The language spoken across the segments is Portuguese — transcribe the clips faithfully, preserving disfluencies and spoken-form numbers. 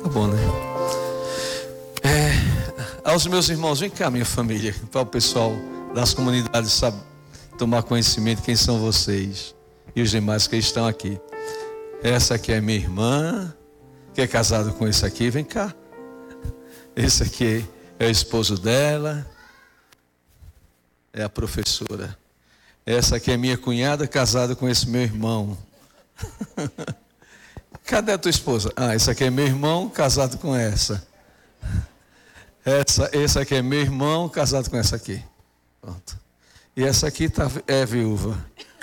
Tá bom, né? É, aos meus irmãos, vem cá, minha família, para o pessoal das comunidades sabe, tomar conhecimento de quem são vocês e os demais que estão aqui. Essa aqui é minha irmã, que é casada com esse aqui, vem cá. Esse aqui é o esposo dela, é a professora. Essa aqui é minha cunhada, casada com esse meu irmão. Cadê a tua esposa? Ah, esse aqui é meu irmão, casado com essa. Essa, esse aqui é meu irmão, casado com essa aqui. Pronto. E essa aqui tá, é viúva.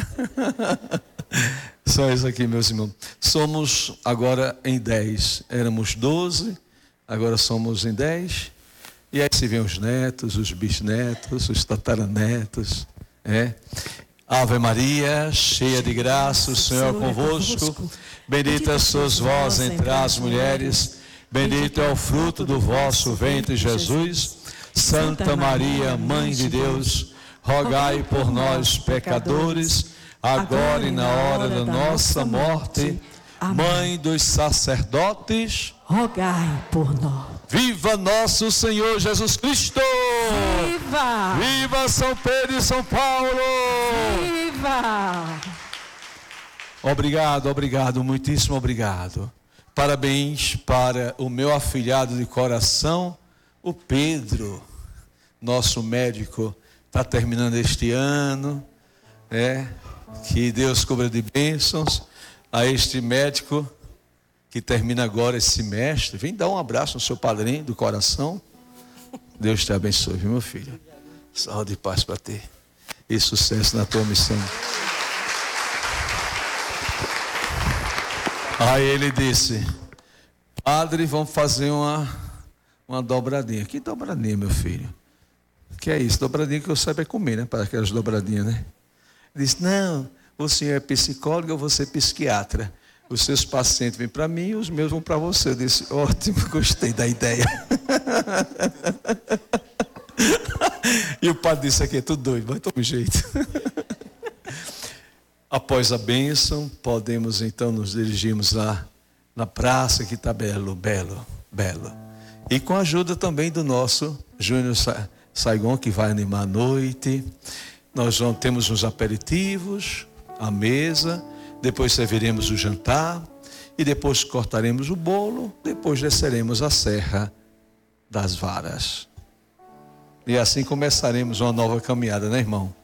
Só isso aqui, meus irmãos. Somos agora em dez. Éramos doze, agora somos em dez. E aí se vêm os netos, os bisnetos, os tataranetos. É. Ave Maria, cheia de graça, o Senhor é convosco. Bendita sois vós entre as mulheres. Bendito é o fruto do vosso ventre, Jesus. Santa Maria, Mãe de Deus, rogai por nós, pecadores, agora e na hora da nossa morte. Mãe dos sacerdotes, rogai por nós. Viva nosso Senhor Jesus Cristo! Viva! Viva São Pedro e São Paulo! Viva! Obrigado, obrigado, muitíssimo obrigado. Parabéns para o meu afilhado de coração, o Pedro, nosso médico, está terminando este ano, é, que Deus cubra de bênçãos a este médico que termina agora esse semestre. Vem dar um abraço no seu padrinho do coração. Deus te abençoe, viu, meu filho? Saúde e paz para ti e sucesso na tua missão. Aí ele disse: padre, vamos fazer uma, uma dobradinha. Que dobradinha, meu filho? Que é isso? Dobradinha que eu saiba é comer, né? Para aquelas dobradinhas, né? Ele disse: não, o senhor é psicólogo, eu vou ser psiquiatra. Os seus pacientes vêm para mim e os meus vão para você. Eu disse: ótimo, gostei da ideia. E o padre disse: aqui é tudo doido, mas toma jeito. Após a bênção, podemos então nos dirigirmos lá na praça, que está belo, belo, belo. E com a ajuda também do nosso Júnior Saigon, que vai animar a noite. Nós vamos, temos uns aperitivos, a mesa, depois serviremos o jantar, e depois cortaremos o bolo, depois desceremos a Serra das Varas. E assim começaremos uma nova caminhada, né, irmão?